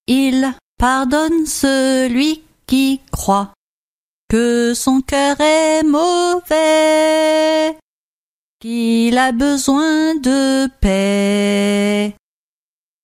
Il pardonne celui qui croit que son cœur est mauvais, qu'il a besoin de paix.